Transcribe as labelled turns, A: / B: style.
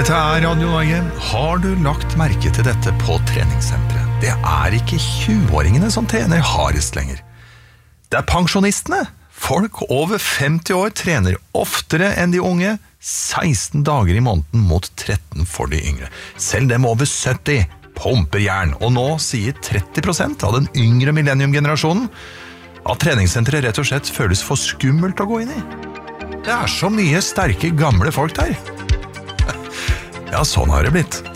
A: Dette Radio Norge. Har du lagt merke til dette på treningssenteret? Det ikke 20-åringene som trener hardest lenger. Det pensjonistene. Folk over 50 år trener oftere enn de unge, 16 dager i måneden mot 13 for de yngre. Selv dem over 70 pumper jern, og nå sier 30% av den yngre millennium-generasjonen at treningssenteret rett og slett føles for skummelt å gå inn i. Det så mye sterke gamle folk der. Ja, sånn har det blitt.